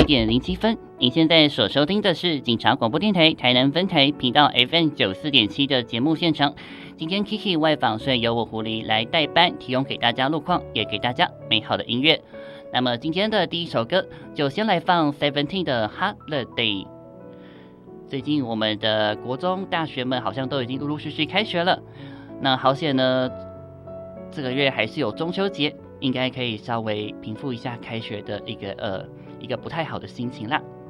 7点07分，您现在所收听的是警察广播电台台南分台频道 FM94.7的节目现场。今天 Kiki 外访，所以由我狐狸来代班，提供给大家路况，也给大家美好的音乐。那么今天的第一首歌，就先来放 Seventeen 的 Holiday。最近我们的国中大学们好像都已经陆陆续续开学了，那好险呢，这个月还是有中秋节，应该可以稍微平复一下开学的一个不太好的心情啦。